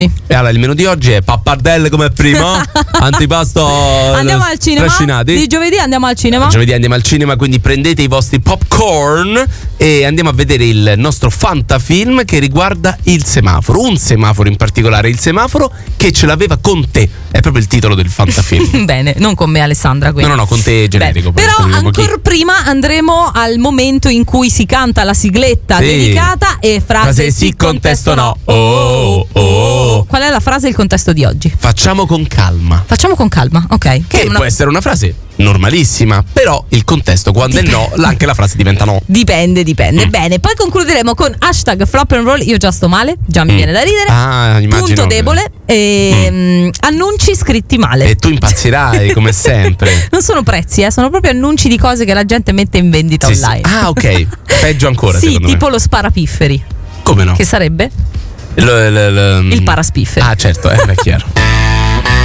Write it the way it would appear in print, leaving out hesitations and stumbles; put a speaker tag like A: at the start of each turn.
A: E allora il menù di oggi è pappardelle come prima, antipasto
B: Andiamo al cinema.
A: trascinati.
B: Di giovedì andiamo al cinema.
A: Giovedì andiamo al cinema, quindi prendete i vostri popcorn e andiamo a vedere il nostro fantafilm che riguarda il semaforo. Un semaforo in particolare, il semaforo che ce l'aveva con te. È proprio il titolo del fantafilm.
B: Bene, non con me Alessandra quindi.
A: No, con te generico.
B: Beh, però ancora prima andremo al momento in cui si canta la sigletta dedicata e frase sì, contesto no.
A: Oh.
B: Qual è la frase e il contesto di oggi?
A: Facciamo con calma.
B: Facciamo con calma, ok.
A: Che può essere una frase normalissima, però il contesto quando è no, anche la frase diventa no.
B: Dipende. Bene, poi concluderemo con hashtag flop and roll. Io già sto male, già mi viene da ridere.
A: Immagino.
B: Punto debole e annunci scritti male.
A: E tu impazzirai come sempre.
B: Non sono prezzi, sono proprio annunci di cose che la gente mette in vendita online.
A: Sì. Ah, ok. Peggio ancora.
B: Sì,
A: secondo
B: tipo
A: me.
B: lo sparapifferi.
A: Come no?
B: Che sarebbe?
A: Il
B: Il paraspifferi.
A: Ah, certo, è chiaro.